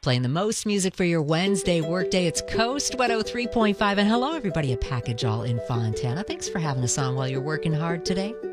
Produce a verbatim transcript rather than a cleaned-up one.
Playing the most music for your Wednesday workday. It's Coast one oh three point five. And hello, everybody at Package All in Fontana. Thanks for having us on while you're working hard today.